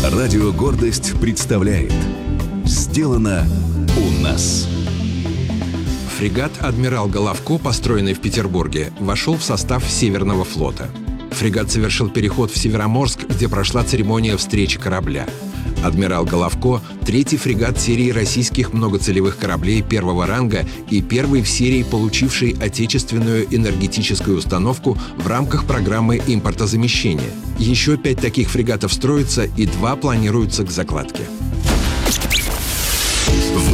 Радио «Гордость» представляет «Сделано у нас». Фрегат «Адмирал Головко», построенный в Петербурге, вошел в состав Северного флота. Фрегат совершил переход в Североморск, где прошла церемония встречи корабля. «Адмирал Головко» — третий фрегат серии российских многоцелевых кораблей первого ранга и первый в серии, получивший отечественную энергетическую установку в рамках программы импортозамещения. Еще 5 таких фрегатов строятся, и 2 планируются к закладке.